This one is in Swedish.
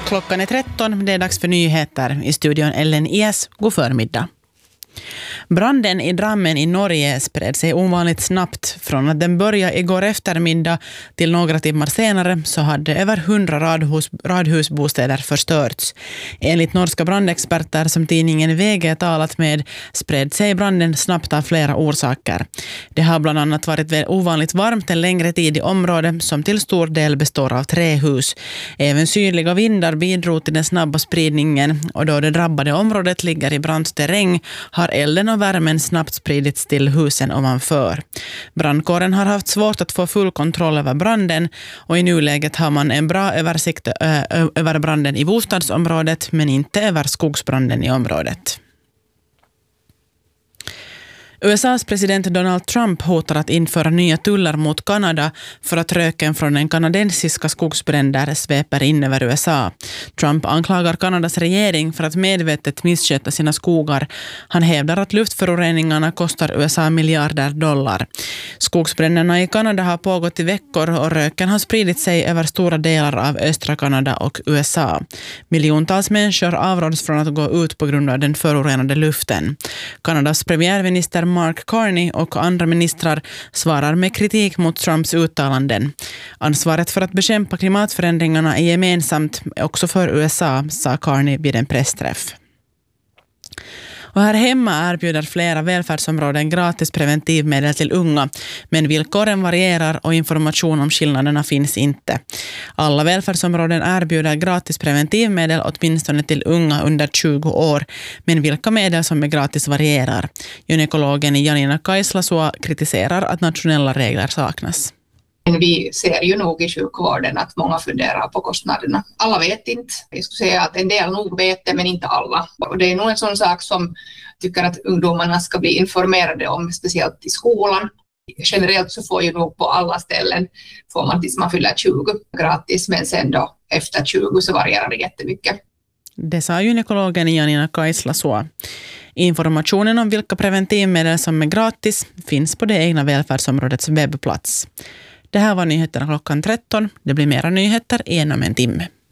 Klockan är 13, det är dags för nyheter. I studion Ellen Ies, god förmiddag. Branden i Drammen i Norge spred sig ovanligt snabbt. Från att den började igår eftermiddag till några timmar senare så hade över 100 radhusbostäder förstörts. Enligt norska brandexperter som tidningen VG talat med spred sig branden snabbt av flera orsaker. Det har bland annat varit ovanligt varmt en längre tid i området som till stor del består av trähus. Även sydliga vindar bidrog till den snabba spridningen, och då det drabbade området ligger i brant terräng har elden och värmen snabbt spridits till husen ovanför. Brandkåren har haft svårt att få full kontroll över branden, och i nuläget har man en bra översikt över branden i bostadsområdet men inte över skogsbranden i området. USAs president Donald Trump hotar att införa nya tullar mot Kanada för att röken från den kanadensiska skogsbränder sveper in över USA. Trump anklagar Kanadas regering för att medvetet missköta sina skogar. Han hävdar att luftföroreningarna kostar USA miljarder dollar. Skogsbränderna i Kanada har pågått i veckor och röken har spridit sig över stora delar av östra Kanada och USA. Miljontals människor avråds från att gå ut på grund av den förorenade luften. Kanadas premiärminister Mark Carney och andra ministrar svarar med kritik mot Trumps uttalanden. Ansvaret för att bekämpa klimatförändringarna är gemensamt också för USA, sa Carney vid en pressträff. Och här hemma erbjuder flera välfärdsområden gratis preventivmedel till unga, men villkoren varierar och information om skillnaderna finns inte. Alla välfärdsområden erbjuder gratis preventivmedel åtminstone till unga under 20 år, men vilka medel som är gratis varierar. Gynekologen Janina Kaislasua kritiserar att nationella regler saknas. Vi ser ju nog i sjukvården att många funderar på kostnaderna. Alla vet inte. Jag skulle säga att en del nog vet det, men inte alla. Och det är nog en sån sak som tycker att ungdomarna ska bli informerade om, speciellt i skolan. Generellt så får ju nog på alla ställen, får man tills man fyller 20 gratis, men sen då efter 20 så varierar det jättemycket. Det sa gynekologen Janina Kaislasua. Informationen om vilka preventivmedel som är gratis finns på det egna välfärdsområdets webbplats. Det här var nyheterna klockan 13. Det blir mera nyheter inom en timme.